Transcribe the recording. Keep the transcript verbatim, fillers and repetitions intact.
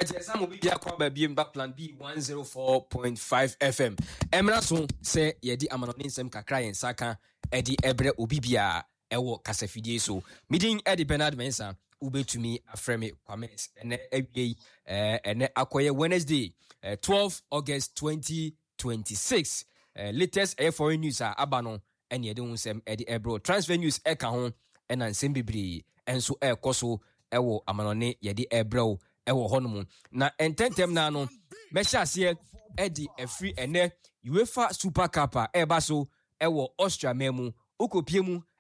Alright, yes, I'm be a being back plan B one oh four point five F M. Emra so say yedi amanonin sem kakra yen saka edi ebre obibia ewo kasafidie so. Meeting Eddie Bernard Mensa ube to me afreme comments ene ewie eh ene akoye Wednesday uh, twelfth August twenty twenty-six. Uh, latest air foreign news are abano and yede unsem edi ebro transfer news eka ho ena nsem bebre enso e koso ewo amanone yede ebro ewo honom na ententem na no mesha ase edi efri ene UEFA Super Cup eba so ewo Austria memu okopie mu